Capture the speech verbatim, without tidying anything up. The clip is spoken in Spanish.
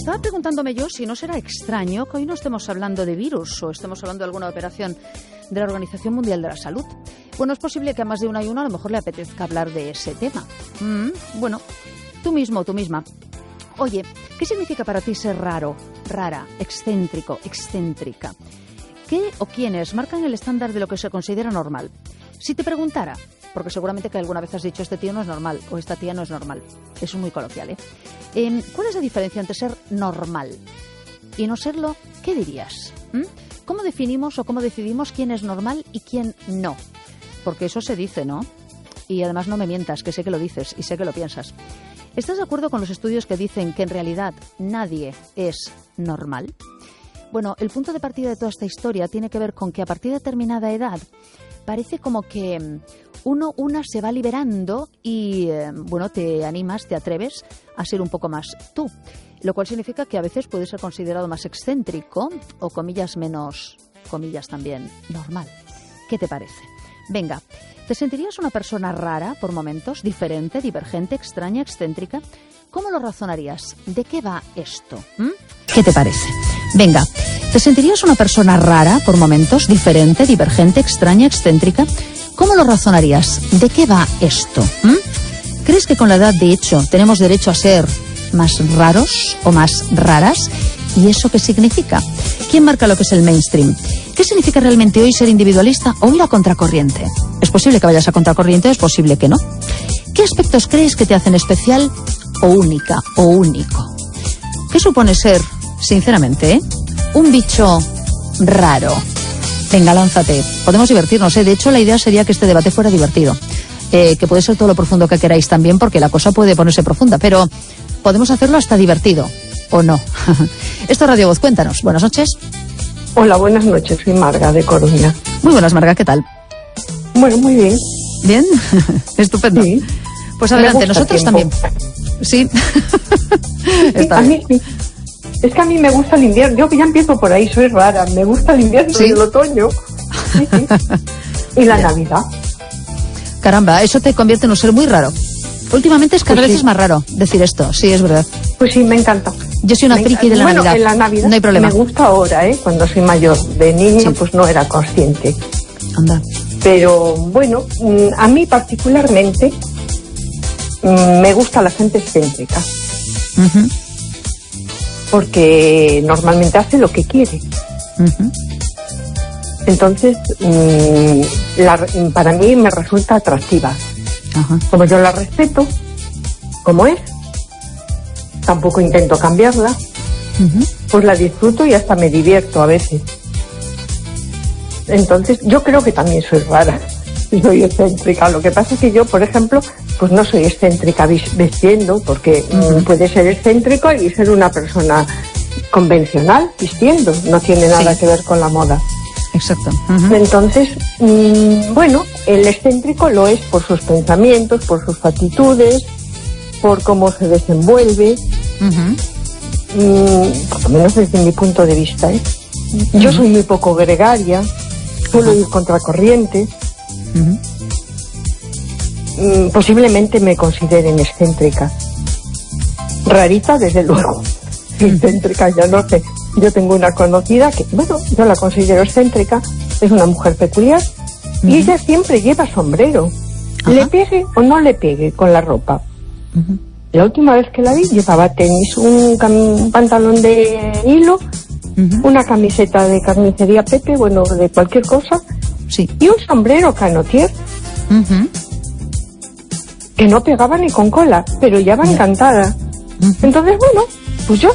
estaba preguntándome yo si no será extraño que hoy no estemos hablando de virus o estemos hablando de alguna operación de la Organización Mundial de la Salud. Bueno, es posible que a más de uno y uno a lo mejor le apetezca hablar de ese tema. Mm, bueno, tú mismo, tú misma. Oye, ¿qué significa para ti ser raro, rara, excéntrico, excéntrica? ¿Qué o quiénes marcan el estándar de lo que se considera normal? Si te preguntara, porque seguramente que alguna vez has dicho este tío no es normal o esta tía no es normal. Eso es muy coloquial, ¿eh? Eh, ¿Cuál es la diferencia entre ser normal y no serlo? ¿Qué dirías? ¿Mm? ¿Cómo definimos o cómo decidimos quién es normal y quién no? Porque eso se dice, ¿no? Y además no me mientas, que sé que lo dices y sé que lo piensas. ¿Estás de acuerdo con los estudios que dicen que en realidad nadie es normal? Bueno, el punto de partida de toda esta historia tiene que ver con que a partir de determinada edad parece como que uno, una se va liberando y, eh, bueno, te animas, te atreves a ser un poco más tú. Lo cual significa que a veces puedes ser considerado más excéntrico o, comillas, menos, comillas también, normal. ¿Qué te parece? Venga, ¿te sentirías una persona rara por momentos, diferente, divergente, extraña, excéntrica? ¿Cómo lo razonarías? ¿De qué va esto? ¿Mm? ¿Qué te parece? Venga, ¿te sentirías una persona rara por momentos, diferente, divergente, extraña, excéntrica? ¿Cómo lo razonarías? ¿De qué va esto? ¿Mm? ¿Crees que con la edad, de hecho, tenemos derecho a ser más raros o más raras? ¿Y eso qué significa? ¿Quién marca lo que es el mainstream? ¿Qué significa realmente hoy ser individualista o ir a contracorriente? ¿Es posible que vayas a contracorriente o es posible que no? ¿Qué aspectos crees que te hacen especial o única o único? ¿Qué supone ser, sinceramente, ¿eh? un bicho raro? Venga, lánzate. Podemos divertirnos, ¿eh? De hecho, la idea sería que este debate fuera divertido. Eh, que puede ser todo lo profundo que queráis también, porque la cosa puede ponerse profunda, pero podemos hacerlo hasta divertido, ¿o no? Esto es Radio Voz, cuéntanos. Buenas noches. Hola, buenas noches. Soy Marga, de Coruña. Muy buenas, Marga, ¿qué tal? Bueno, muy bien. ¿Bien? Estupendo. Sí. Pues adelante, nosotros también. Sí. Está a bien. mí, es que a mí me gusta el invierno. Yo ya empiezo por ahí, soy rara. Me gusta el invierno ¿Sí? y el otoño. Sí, sí. Y la Bien. Navidad. Caramba, eso te convierte en un ser muy raro. Últimamente es cada Pues vez sí. es más raro decir esto. Sí, es verdad. Pues sí, me encanta. Yo soy una Me friki de la bueno, Navidad. en la Navidad No hay problema. me gusta ahora, ¿eh? Cuando soy mayor. De niña, Sí. pues no era consciente. Anda. Pero bueno, mm, a mí particularmente mm, me gusta la gente excéntrica. Ujú, Porque normalmente hace lo que quiere. ujú. Entonces, mmm, la, para mí me resulta atractiva. Ajá. Como yo la respeto, como es, tampoco intento cambiarla, Ujú. pues la disfruto y hasta me divierto a veces. Entonces, yo creo que también soy rara y soy excéntrica. Lo que pasa es que yo, por ejemplo, pues no soy excéntrica vis- vistiendo, porque Ujú. mm, puede ser excéntrico y ser una persona convencional vistiendo. No tiene nada Sí. que ver con la moda. Exacto. Ujú. Entonces, mmm, bueno, el excéntrico lo es por sus pensamientos, por sus actitudes, por cómo se desenvuelve, Ujú. mmm, por lo menos desde mi punto de vista, ¿eh? Yo soy muy poco gregaria, suelo ir contracorriente, Ujú. mmm, posiblemente me consideren excéntrica. Rarita, desde luego. Excéntrica, ya no sé. Yo tengo una conocida que, bueno, yo la considero excéntrica, es una mujer peculiar, y Ujú. ella siempre lleva sombrero, Ajá. le pegue o no le pegue con la ropa. Ujú. La última vez que la vi llevaba tenis, un, cam- un pantalón de hilo, Ujú. una camiseta de carnicería Pepe, bueno, de cualquier cosa, Sí. y un sombrero canotier Ujú. que no pegaba ni con cola, pero ya va Ya. encantada. Ujú. Entonces, bueno, pues yo